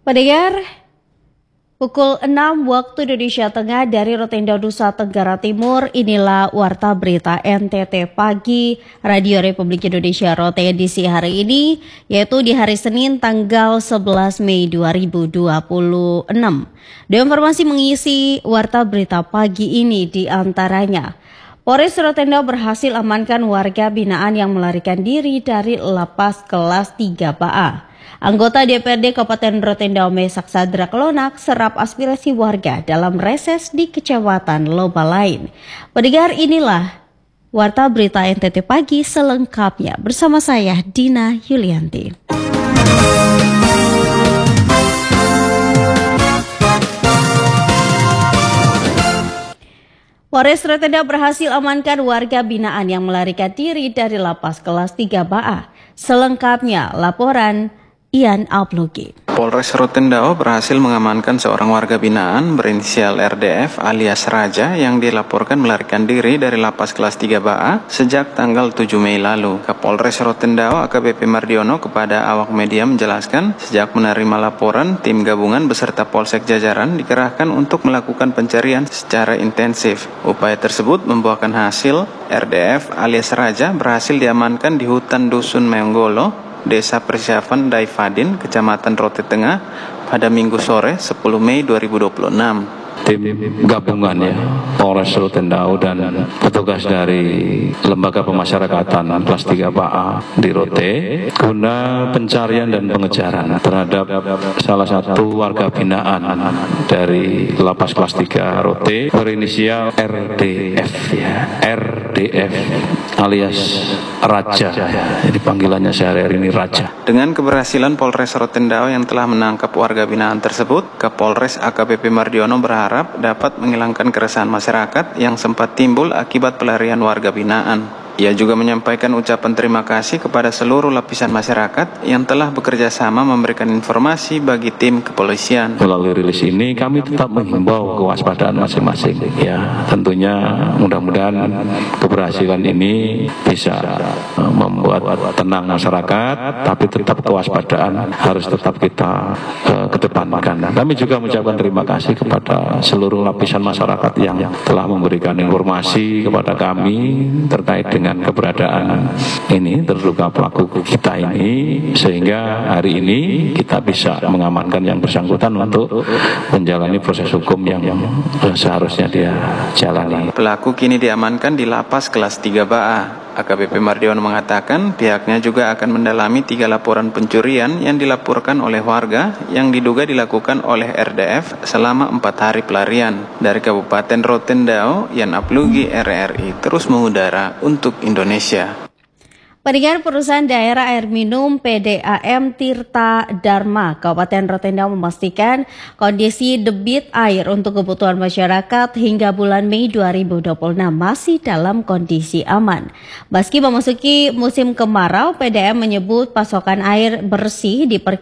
Pendengar, pukul 6 waktu Indonesia Tengah dari Rotenda Nusa Tenggara Timur, inilah Warta Berita NTT Pagi Radio Republik Indonesia Rote edisi hari ini, yaitu di hari Senin tanggal 11 Mei 2026. Dan informasi mengisi Warta Berita Pagi ini diantaranya, Polres Rotenda berhasil amankan warga binaan yang melarikan diri dari lapas kelas 3A. Anggota DPRD Kabupaten Rotenda Ome Saksadra Kelonak serap aspirasi warga dalam reses di Kecamatan Lobalain. Pendengar, inilah Warta Berita NTT Pagi selengkapnya bersama saya Dina Yulianti. Polres Rotenda berhasil amankan warga binaan yang melarikan diri dari lapas kelas 3A. Selengkapnya laporan Ian Aplogi. Polres Rotenda berhasil mengamankan seorang warga binaan berinisial RDF alias Raja yang dilaporkan melarikan diri dari lapas kelas 3A sejak tanggal 7 Mei lalu. Kapolres Rotenda AKBP Mardiono kepada awak media menjelaskan, sejak menerima laporan, tim gabungan beserta Polsek jajaran dikerahkan untuk melakukan pencarian secara intensif. Upaya tersebut membuahkan hasil. RDF alias Raja berhasil diamankan di hutan Dusun Meonggolo, Desa Persiapan Daifadin, Kecamatan Rote Tengah pada Minggu sore 10 Mei 2026. Tim gabungan Polres Rotenda dan petugas dari Lembaga Pemasyarakatan kelas 3A di Rote guna pencarian dan pengejaran terhadap salah satu warga binaan dari lapas kelas 3 Rote berinisial RDF RDF alias Raja. Jadi panggilannya sehari-hari ini Raja. Dengan keberhasilan Polres Rotenda yang telah menangkap warga binaan tersebut, Kapolres AKBP Mardiono berharap dapat menghilangkan keresahan masyarakat yang sempat timbul akibat pelarian warga binaan. Ia juga menyampaikan ucapan terima kasih kepada seluruh lapisan masyarakat yang telah bekerja sama memberikan informasi bagi tim kepolisian. Melalui rilis ini kami tetap menghimbau kewaspadaan masing-masing. Ya, tentunya mudah-mudahan keberhasilan ini bisa membuat tenang masyarakat, tapi tetap kewaspadaan harus tetap kita kedepankan. Kami juga mengucapkan terima kasih kepada seluruh lapisan masyarakat yang telah memberikan informasi kepada kami terkait dengan keberadaan ini terduga pelaku kita ini, sehingga hari ini kita bisa mengamankan yang bersangkutan untuk menjalani proses hukum yang seharusnya dia jalani. Pelaku kini diamankan di lapas kelas 3A. AKBP Mardiono mengatakan pihaknya juga akan mendalami 3 laporan pencurian yang dilaporkan oleh warga yang diduga dilakukan oleh RDF selama 4 hari pelarian. Dari Kabupaten Rotenda, Ian Aplogi, RRI terus mengudara untuk Indonesia. Pendengar, perusahaan daerah air minum PDAM Tirta Dharma Kabupaten Rotenda memastikan kondisi debit air untuk kebutuhan masyarakat hingga bulan Mei 2026 masih dalam kondisi aman. Meski memasuki musim kemarau, PDAM menyebut pasokan air bersih